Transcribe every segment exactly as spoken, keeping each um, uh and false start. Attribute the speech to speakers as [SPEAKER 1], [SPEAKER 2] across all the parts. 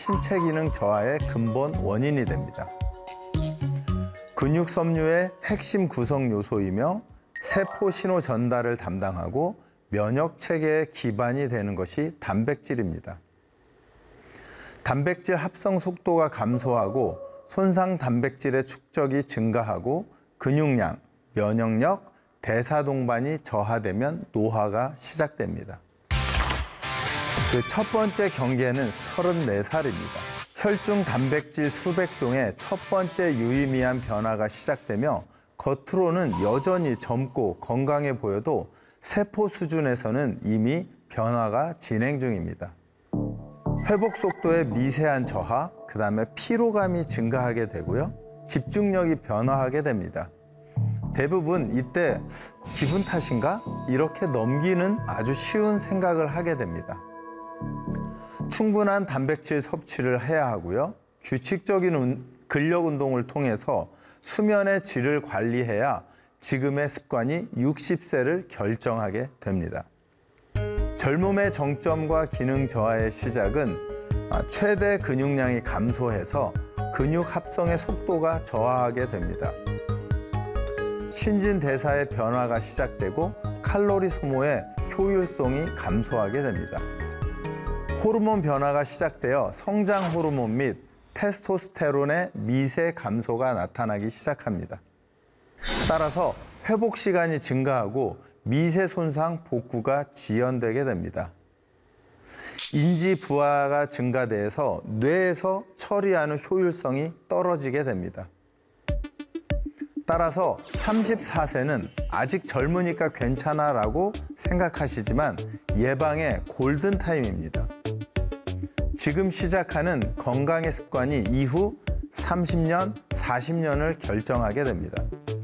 [SPEAKER 1] 신체 기능 저하의 근본 원인이 됩니다. 근육 섬유의 핵심 구성 요소이며 세포 신호 전달을 담당하고 면역 체계의 기반이 되는 것이 단백질입니다. 단백질 합성 속도가 감소하고 손상 단백질의 축적이 증가하고 근육량, 면역력, 대사 동반이 저하되면 노화가 시작됩니다. 그 첫 번째 경계는 서른네 살입니다. 혈중 단백질 수백 종의 첫 번째 유의미한 변화가 시작되며 겉으로는 여전히 젊고 건강해 보여도 세포 수준에서는 이미 변화가 진행 중입니다. 회복 속도의 미세한 저하, 그 다음에 피로감이 증가하게 되고요. 집중력이 변화하게 됩니다. 대부분 이때 기분 탓인가? 이렇게 넘기는 아주 쉬운 생각을 하게 됩니다. 충분한 단백질 섭취를 해야 하고요. 규칙적인 근력 운동을 통해서 수면의 질을 관리해야 지금의 습관이 육십 세를 결정하게 됩니다. 젊음의 정점과 기능 저하의 시작은 최대 근육량이 감소해서 근육 합성의 속도가 저하하게 됩니다. 신진대사의 변화가 시작되고 칼로리 소모의 효율성이 감소하게 됩니다. 호르몬 변화가 시작되어 성장 호르몬 및 테스토스테론의 미세 감소가 나타나기 시작합니다. 따라서 회복 시간이 증가하고 미세 손상 복구가 지연되게 됩니다. 인지 부하가 증가돼서 뇌에서 처리하는 효율성이 떨어지게 됩니다. 따라서 삼십사 세는 아직 젊으니까 괜찮아라고 생각하시지만 예방의 골든타임입니다. 지금 시작하는 건강의 습관이 이후 삼십 년, 사십 년을 결정하게 됩니다.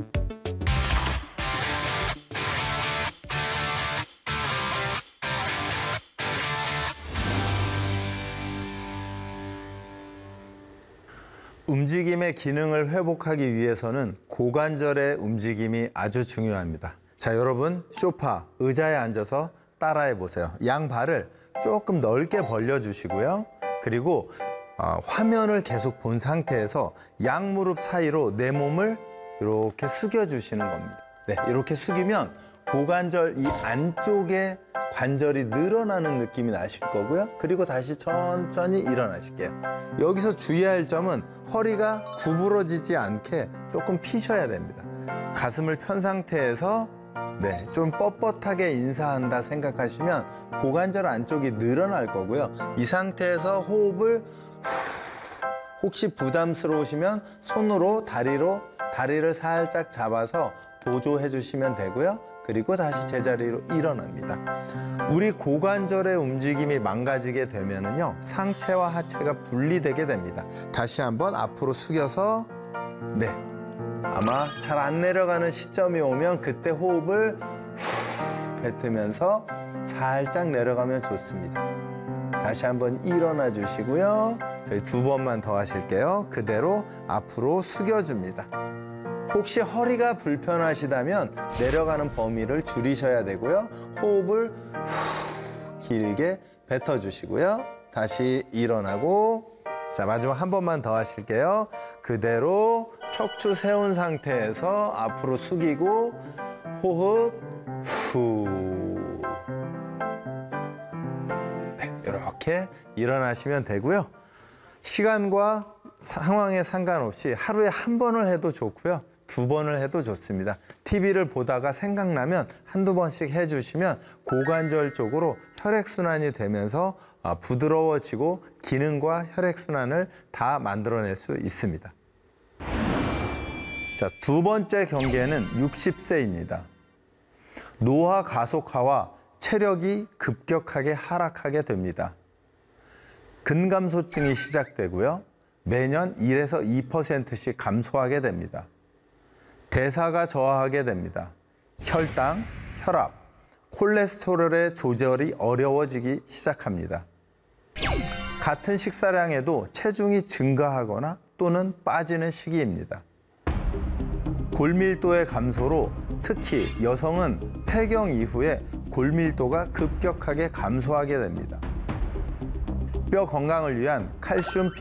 [SPEAKER 1] 움직임의 기능을 회복하기 위해서는 고관절의 움직임이 아주 중요합니다. 자, 여러분 소파, 의자에 앉아서 따라해 보세요. 양 발을 조금 넓게 벌려주시고요. 그리고 어, 화면을 계속 본 상태에서 양 무릎 사이로 내 몸을 이렇게 숙여주시는 겁니다. 네, 이렇게 숙이면 고관절 이 안쪽에 관절이 늘어나는 느낌이 나실 거고요. 그리고 다시 천천히 일어나실게요. 여기서 주의할 점은 허리가 구부러지지 않게 조금 피셔야 됩니다. 가슴을 편 상태에서 네, 좀 뻣뻣하게 인사한다 생각하시면 고관절 안쪽이 늘어날 거고요. 이 상태에서 호흡을 혹시 부담스러우시면 손으로 다리로 다리를 살짝 잡아서 보조해 주시면 되고요. 그리고 다시 제자리로 일어납니다. 우리 고관절의 움직임이 망가지게 되면은요, 상체와 하체가 분리되게 됩니다. 다시 한번 앞으로 숙여서, 네. 아마 잘 안 내려가는 시점이 오면 그때 호흡을 후 뱉으면서 살짝 내려가면 좋습니다. 다시 한번 일어나 주시고요. 저희 두 번만 더 하실게요. 그대로 앞으로 숙여줍니다. 혹시 허리가 불편하시다면 내려가는 범위를 줄이셔야 되고요. 호흡을 후 길게 뱉어주시고요. 다시 일어나고, 자, 마지막 한 번만 더 하실게요. 그대로 척추 세운 상태에서 앞으로 숙이고 호흡 후. 네, 이렇게 일어나시면 되고요. 시간과 상황에 상관없이 하루에 한 번을 해도 좋고요. 두 번을 해도 좋습니다. 티비를 보다가 생각나면 한두 번씩 해주시면 고관절 쪽으로 혈액순환이 되면서 부드러워지고 기능과 혈액순환을 다 만들어낼 수 있습니다. 자, 두 번째 경계는 육십 세입니다. 노화 가속화와 체력이 급격하게 하락하게 됩니다. 근감소증이 시작되고요. 매년 일에서 이 퍼센트씩 감소하게 됩니다. 대사가 저하하게 됩니다. 혈당, 혈압, 콜레스테롤의 조절이 어려워지기 시작합니다. 같은 식사량에도 체중이 증가하거나 또는 빠지는 시기입니다. 골밀도의 감소로 특히 여성은 폐경 이후에 골밀도가 급격하게 감소하게 됩니다. 뼈 건강을 위한 칼슘